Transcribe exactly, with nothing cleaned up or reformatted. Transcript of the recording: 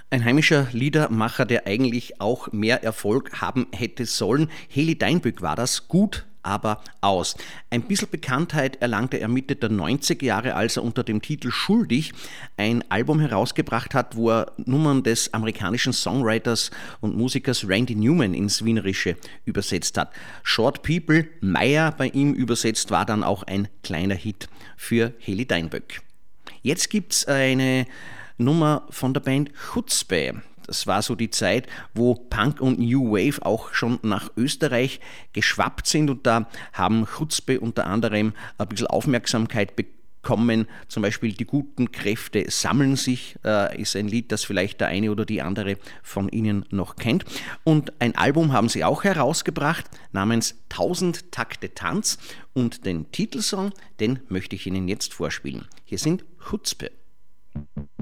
Ein heimischer Liedermacher, der eigentlich auch mehr Erfolg haben hätte sollen. Heli Deinböck war das, gut, aber aus. Ein bisschen Bekanntheit erlangte er Mitte der neunziger Jahre, als er unter dem Titel Schuldig ein Album herausgebracht hat, wo er Nummern des amerikanischen Songwriters und Musikers Randy Newman ins Wienerische übersetzt hat. Short People, Meyer bei ihm übersetzt, war dann auch ein kleiner Hit für Heli Deinböck. Jetzt gibt's eine Nummer von der Band Chutzpe. Das war so die Zeit, wo Punk und New Wave auch schon nach Österreich geschwappt sind, und da haben Chutzpe unter anderem ein bisschen Aufmerksamkeit bekommen. Zum Beispiel Die guten Kräfte sammeln sich, äh, ist ein Lied, das vielleicht der eine oder die andere von Ihnen noch kennt. Und ein Album haben sie auch herausgebracht namens Tausend Takte Tanz, und den Titelsong, den möchte ich Ihnen jetzt vorspielen. Hier sind Chutzpe.